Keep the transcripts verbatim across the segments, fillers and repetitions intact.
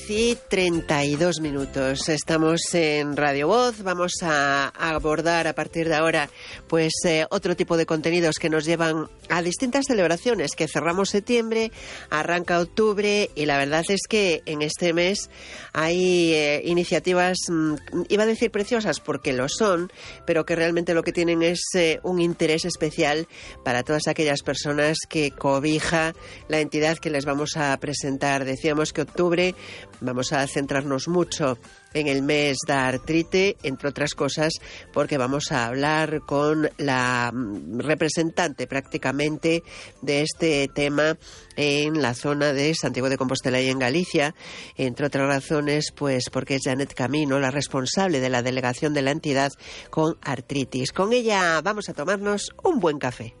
Y treinta y dos minutos. Estamos en Radio Voz. Vamos a abordar a partir de ahora pues eh, otro tipo de contenidos que nos llevan a distintas celebraciones, que cerramos septiembre, arranca octubre y la verdad es que en este mes hay eh, iniciativas, mmm, iba a decir preciosas porque lo son, pero que realmente lo que tienen es eh, un interés especial para todas aquellas personas que cobija la entidad que les vamos a presentar. Decíamos que octubre vamos a centrarnos mucho en el mes de artrite, entre otras cosas, porque vamos a hablar con la representante prácticamente de este tema en la zona de Santiago de Compostela y en Galicia, entre otras razones, pues porque es Janet Camino, la responsable de la delegación de la entidad con artritis. Con ella vamos a tomarnos un buen café.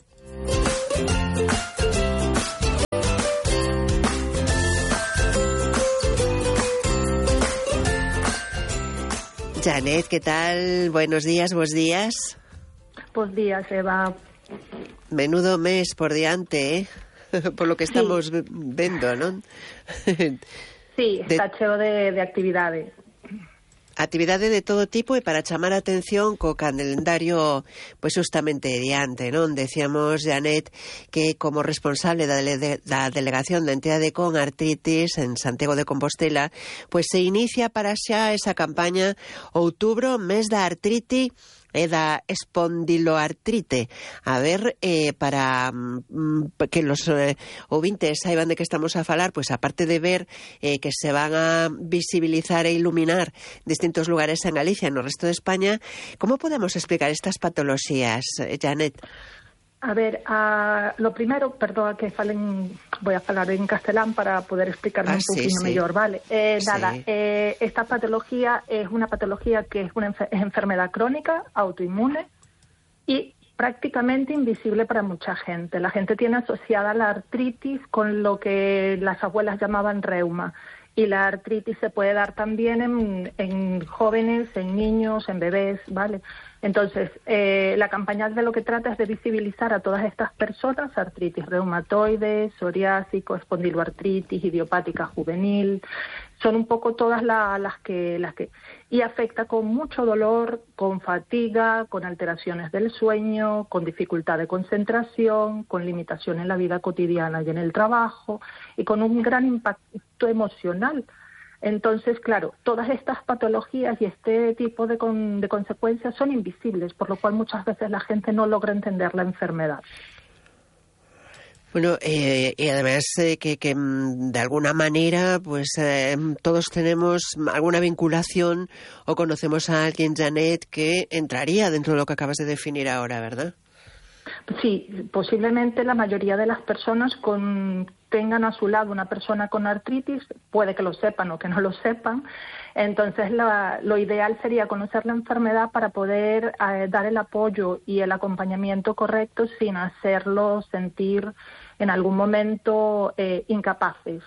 Janet, ¿qué tal? Buenos días, buenos días. Buenos días, Eva. Menudo mes por diante, ¿eh? Por lo que estamos sí. vendo, ¿no? Sí, está de... cheo de, de actividades. Actividades de todo tipo e para chamar a atención co calendario pois justamente diante, non? Decíamos, Janet, que como responsable da, dele, da delegación da entidade con artritis en Santiago de Compostela, pois se inicia para xa esa campaña outubro, mes da artrite e da espondiloartrite. A ver, eh, para mm, que los eh, ouvintes saiban de que estamos a falar, pues aparte de ver eh, que se van a visibilizar e iluminar distintos lugares en Galicia e no resto de España, ¿cómo podemos explicar estas patologías, eh, Janet? A ver, uh, lo primero, perdón que falen, voy a hablar en castelán para poder explicarme ah, un poquito sí, sí. mejor, ¿vale? Eh, sí. Nada, eh, esta patología es una patología que es una enfer- es enfermedad crónica, autoinmune y prácticamente invisible para mucha gente. La gente tiene asociada la artritis con lo que las abuelas llamaban reuma. Y la artritis se puede dar también en, en jóvenes, en niños, en bebés, ¿vale? Entonces, eh, la campaña de lo que trata es de visibilizar a todas estas personas, artritis reumatoide, psoriásico, espondiloartritis, idiopática juvenil, son un poco todas la, las que las que y afecta con mucho dolor, con fatiga, con alteraciones del sueño, con dificultad de concentración, con limitación en la vida cotidiana y en el trabajo y con un gran impacto emocional. Entonces, claro, todas estas patologías y este tipo de, con, de consecuencias son invisibles, por lo cual muchas veces la gente no logra entender la enfermedad. Bueno, eh, y además eh, que, que de alguna manera pues eh, todos tenemos alguna vinculación o conocemos a alguien, Janet, que entraría dentro de lo que acabas de definir ahora, ¿verdad? Sí, posiblemente la mayoría de las personas con, tengan a su lado una persona con artritis, puede que lo sepan o que no lo sepan. Entonces la, lo ideal sería conocer la enfermedad para poder eh, dar el apoyo y el acompañamiento correcto sin hacerlos sentir en algún momento eh, incapaces.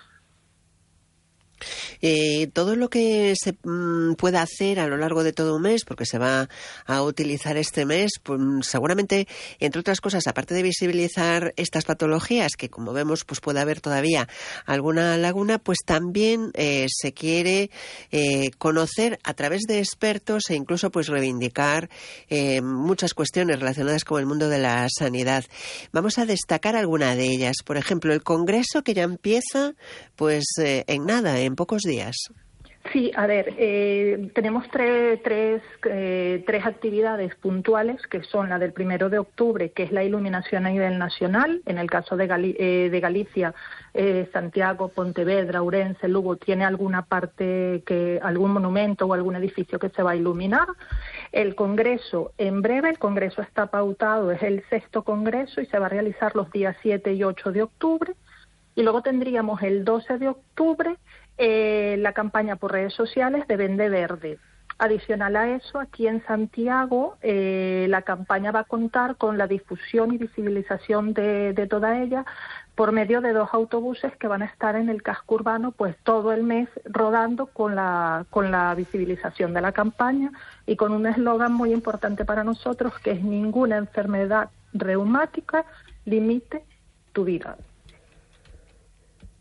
Eh, todo lo que se mm, pueda hacer a lo largo de todo un mes, porque se va a utilizar este mes, pues seguramente, entre otras cosas, aparte de visibilizar estas patologías, que como vemos pues puede haber todavía alguna laguna, pues también eh, se quiere eh, conocer a través de expertos e incluso pues reivindicar eh, muchas cuestiones relacionadas con el mundo de la sanidad. Vamos a destacar alguna de ellas. Por ejemplo, el congreso que ya empieza pues eh, en nada, en pocos días. Sí, a ver, eh, tenemos tres, tres, eh, tres actividades puntuales, que son la del primero de octubre, que es la iluminación a nivel nacional. En el caso de, Gali- eh, de Galicia, eh, Santiago, Pontevedra, Ourense, Lugo, tiene alguna parte, que algún monumento o algún edificio que se va a iluminar. El congreso, en breve, el congreso está pautado, es el sexto congreso y se va a realizar los días siete y ocho de octubre. Y luego tendríamos el doce de octubre eh, la campaña por redes sociales de Vende Verde. Adicional a eso, aquí en Santiago, eh, la campaña va a contar con la difusión y visibilización de, de toda ella por medio de dos autobuses que van a estar en el casco urbano pues todo el mes rodando con la, con la visibilización de la campaña y con un eslogan muy importante para nosotros, que es: ninguna enfermedad reumática limite tu vida.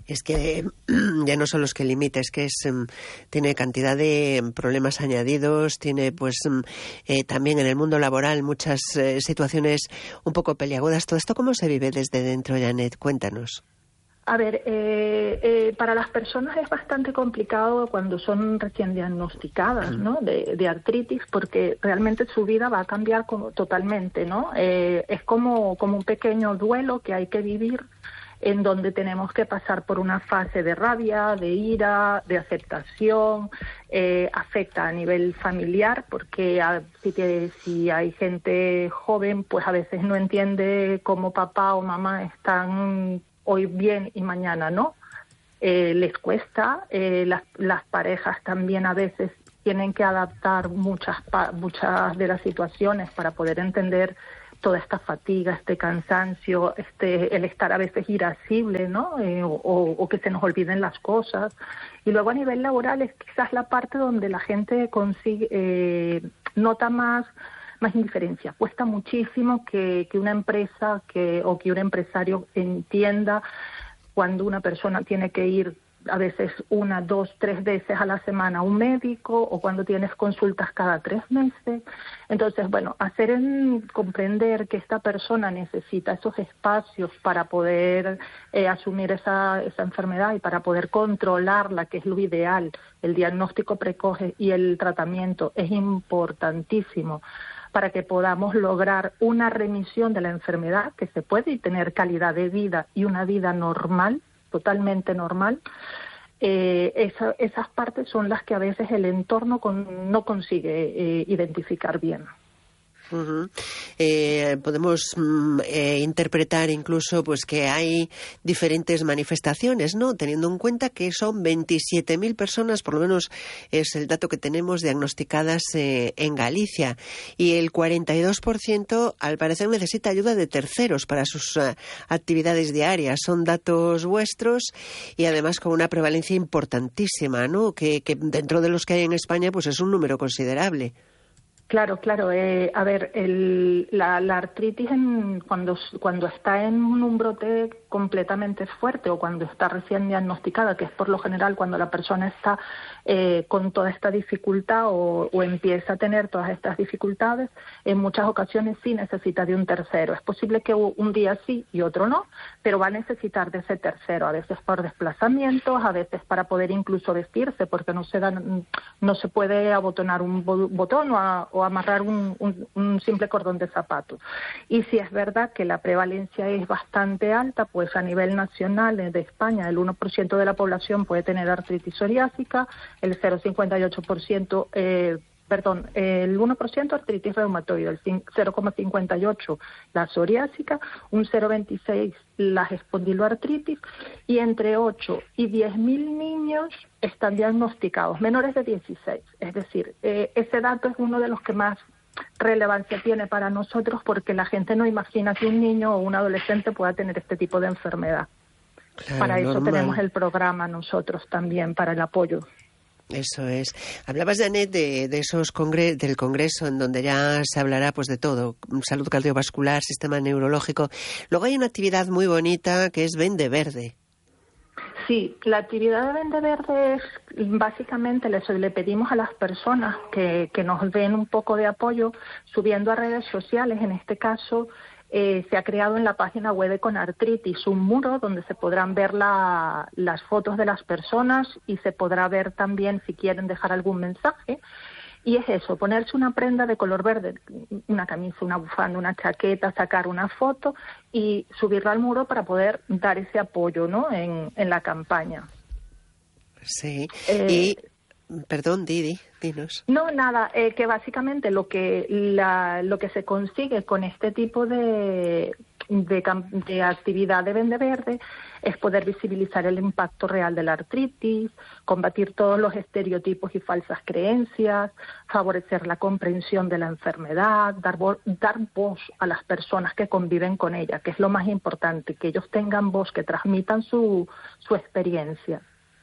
Es que ya no solo es que limite, es que es, um, tiene cantidad de problemas añadidos, tiene pues um, eh, también en el mundo laboral muchas eh, situaciones un poco peliagudas. ¿Todo esto cómo se vive desde dentro, Janet? Cuéntanos. A ver, eh, eh, para las personas es bastante complicado cuando son recién diagnosticadas, ¿no? De, de artritis, porque realmente su vida va a cambiar como, totalmente, ¿no? Eh, es como, como un pequeño duelo que hay que vivir, en donde tenemos que pasar por una fase de rabia, de ira, de aceptación, eh, afecta a nivel familiar, porque a, si, te, si hay gente joven, pues a veces no entiende cómo papá o mamá están hoy bien y mañana no. Eh, les cuesta, eh, las, las parejas también a veces tienen que adaptar muchas, muchas de las situaciones para poder entender toda esta fatiga, este cansancio, este el estar a veces irascible, ¿no? Eh, o, o que se nos olviden las cosas. Y luego a nivel laboral es quizás la parte donde la gente consigue eh, nota más más indiferencia. Cuesta muchísimo que, que una empresa que o que un empresario entienda cuando una persona tiene que ir a veces una, dos, tres veces a la semana a un médico, o cuando tienes consultas cada tres meses. Entonces, bueno, hacer en, comprender que esta persona necesita esos espacios para poder eh, asumir esa, esa enfermedad y para poder controlarla, que es lo ideal. El diagnóstico precoz y el tratamiento es importantísimo para que podamos lograr una remisión de la enfermedad, que se puede, y tener calidad de vida y una vida normal, totalmente normal. Eh, esa, esas partes son las que a veces el entorno con, no consigue eh, identificar bien. Uh-huh. Eh, podemos mm, eh, interpretar incluso pues que hay diferentes manifestaciones, ¿no? Teniendo en cuenta que son veintisiete mil personas, por lo menos es el dato que tenemos, diagnosticadas eh, en Galicia, y el cuarenta y dos por ciento al parecer necesita ayuda de terceros para sus uh, actividades diarias. Son datos vuestros y además con una prevalencia importantísima, ¿no? Que, que dentro de los que hay en España pues es un número considerable. Claro, claro. Eh, a ver, el, la, la artritis en, cuando, cuando está en un brote completamente fuerte o cuando está recién diagnosticada, que es por lo general cuando la persona está eh, con toda esta dificultad o, o empieza a tener todas estas dificultades, en muchas ocasiones sí necesita de un tercero. Es posible que un día sí y otro no, pero va a necesitar de ese tercero, a veces por desplazamientos, a veces para poder incluso vestirse, porque no se, dan, no se puede abotonar un botón o, a, o amarrar un, un, un simple cordón de zapato. Y si es verdad que la prevalencia es bastante alta, pues a nivel nacional de España el uno por ciento de la población puede tener artritis psoriásica, el cero coma cincuenta y ocho por ciento, eh, perdón, el uno por ciento artritis reumatoide, el cero coma cincuenta y ocho por ciento la psoriásica, un cero coma veintiséis por ciento la espondiloartritis, y entre ocho y diez mil niños están diagnosticados, menores de dieciséis. Es decir, eh, ese dato es uno de los que más relevancia tiene para nosotros, porque la gente no imagina que un niño o un adolescente pueda tener este tipo de enfermedad. Claro, para eso normal. Tenemos el programa nosotros también, para el apoyo. Eso es. Hablabas, Janet, de, de esos congre- del congreso en donde ya se hablará pues de todo, salud cardiovascular, sistema neurológico. Luego hay una actividad muy bonita que es Vende Verde. Sí, la actividad de Vende Verde es, básicamente le, le pedimos a las personas que, que nos den un poco de apoyo subiendo a redes sociales. En este caso eh, se ha creado en la página web de Conartritis un muro donde se podrán ver la, las fotos de las personas, y se podrá ver también si quieren dejar algún mensaje. Y es eso, ponerse una prenda de color verde, una camisa, una bufanda, una chaqueta, sacar una foto y subirla al muro para poder dar ese apoyo, ¿no?, en, en la campaña. Sí. Eh, y, perdón, Didi, dinos. No, nada, eh, que básicamente lo que la, lo que se consigue con este tipo de, de, de actividad de Vende Verde es poder visibilizar el impacto real de la artritis, combatir todos los estereotipos y falsas creencias, favorecer la comprensión de la enfermedad, dar, vo- dar voz a las personas que conviven con ella, que es lo más importante, que ellos tengan voz, que transmitan su, su experiencia.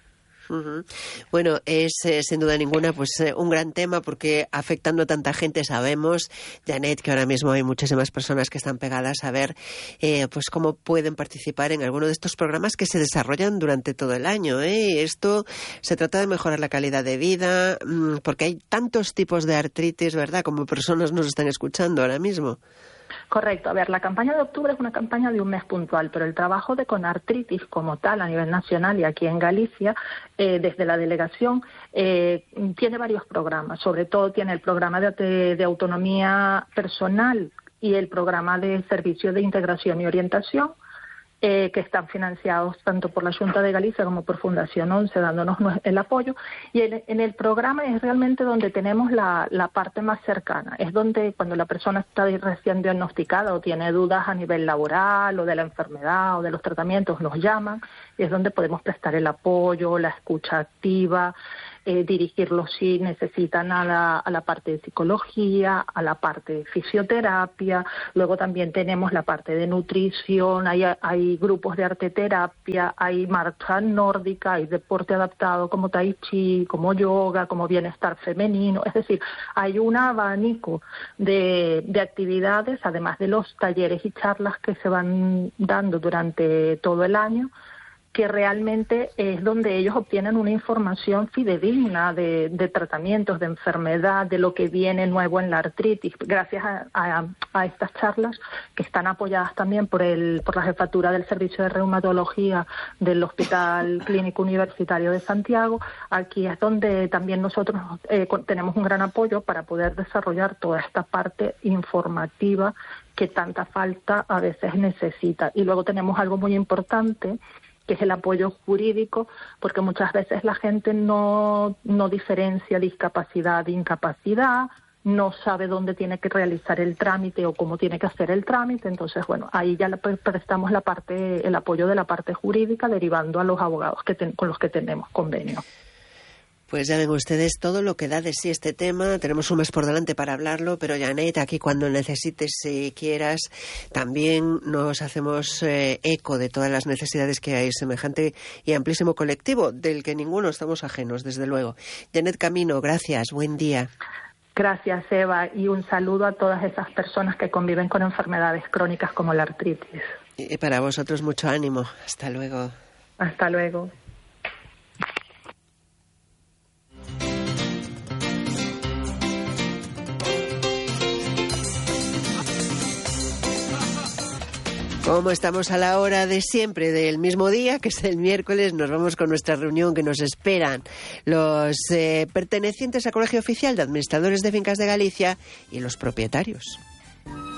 Uh-huh. Bueno, es eh, sin duda ninguna pues eh, un gran tema porque afectando a tanta gente sabemos, Janet, que ahora mismo hay muchísimas personas que están pegadas a ver eh, pues cómo pueden participar en alguno de estos programas que se desarrollan durante todo el año. ¿eh? Esto se trata de mejorar la calidad de vida mmm, porque hay tantos tipos de artritis, ¿verdad? Como personas nos están escuchando ahora mismo. Correcto. A ver, la campaña de octubre es una campaña de un mes puntual, pero el trabajo de Conartritis como tal a nivel nacional y aquí en Galicia, eh, desde la delegación, eh, tiene varios programas. Sobre todo tiene el programa de, de autonomía personal y el programa de servicio de integración y orientación, Eh, que están financiados tanto por la Xunta de Galicia como por Fundación once, dándonos el apoyo. Y en, en el programa es realmente donde tenemos la, la parte más cercana. Es donde cuando la persona está recién diagnosticada o tiene dudas a nivel laboral o de la enfermedad o de los tratamientos, nos llaman y es donde podemos prestar el apoyo, la escucha activa, eh, dirigirlos si necesitan a la, a la parte de psicología, a la parte de fisioterapia. Luego también tenemos la parte de nutrición, hay, hay grupos de arteterapia, hay marcha nórdica, hay deporte adaptado como tai chi, como yoga, como bienestar femenino. Es decir, hay un abanico de, de actividades, además de los talleres y charlas que se van dando durante todo el año, que realmente es donde ellos obtienen una información fidedigna de, de tratamientos, de enfermedad, de lo que viene nuevo en la artritis, gracias a, a, a estas charlas que están apoyadas también por el por la jefatura del Servicio de Reumatología del Hospital Clínico Universitario de Santiago. Aquí es donde también nosotros eh, tenemos un gran apoyo para poder desarrollar toda esta parte informativa que tanta falta a veces necesita. Y luego tenemos algo muy importante, que es el apoyo jurídico, porque muchas veces la gente no, no diferencia discapacidad de incapacidad, no sabe dónde tiene que realizar el trámite o cómo tiene que hacer el trámite. Entonces, bueno, ahí ya le prestamos la parte, el apoyo de la parte jurídica, derivando a los abogados que ten, con los que tenemos convenio. Pues ya ven ustedes todo lo que da de sí este tema. Tenemos un mes por delante para hablarlo, pero Janet, aquí cuando necesites, si quieras, también nos hacemos eh, eco de todas las necesidades que hay, semejante y amplísimo colectivo, del que ninguno estamos ajenos, desde luego. Janet Camino, gracias, buen día. Gracias, Eva, y un saludo a todas esas personas que conviven con enfermedades crónicas como la artritis. Y para vosotros mucho ánimo. Hasta luego. Hasta luego. Como estamos a la hora de siempre, del mismo día, que es el miércoles, nos vamos con nuestra reunión que nos esperan los eh, pertenecientes al Colegio Oficial de Administradores de Fincas de Galicia y los propietarios.